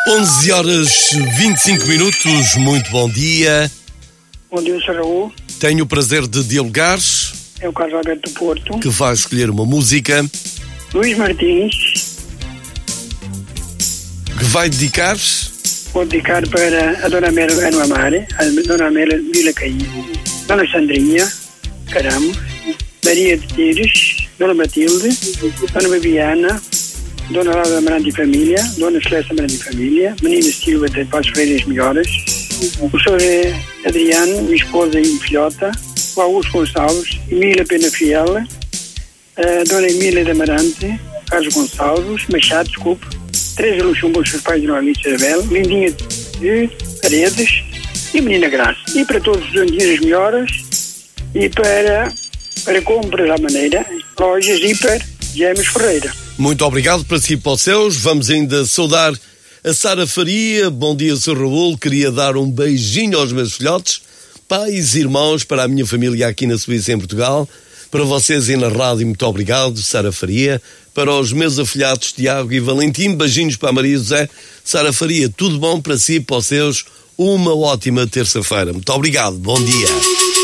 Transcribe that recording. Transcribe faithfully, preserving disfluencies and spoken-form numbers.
onze horas e vinte e cinco minutos, muito bom dia. Bom dia, senhor Raul. Tenho o prazer de dialogar. É o Carlos Alberto do Porto. Que vai escolher uma música. Luís Martins. Que vai dedicar. Vou dedicar para a Dona Amélia no Amar, a Dona Amélia Vila Caído, Dona Sandrinha Caramos, Maria de Tires, Dona Matilde, Dona Babiana, Dona Laura Amarante e Família, Dona Celeste Amarante e Família, Menina Silva de Passos Freire as Melhoras, o senhor Adriano, minha esposa e filhota, o Augusto Gonçalves, Emília Pena Fiel, a Dona Emília de Amarante, Carlos Gonçalves, Machado, desculpe, Teresa Luxumbo, os seus pais de Dona Alice Isabel, Lindinha de Paredes e Menina Graça. E para todos os dias as melhoras e para, para compras à maneira, lojas Hiper Gêmeos Ferreira. Muito obrigado para si e para os seus. Vamos ainda saudar a Sara Faria. Bom dia, senhor Raul. Queria dar um beijinho aos meus filhotes, pais e irmãos, para a minha família aqui na Suíça, em Portugal. Para vocês e na rádio, muito obrigado, Sara Faria. Para os meus afilhados, Tiago e Valentim, beijinhos para a Maria José. Sara Faria, tudo bom para si e para os seus. Uma ótima terça-feira. Muito obrigado. Bom dia.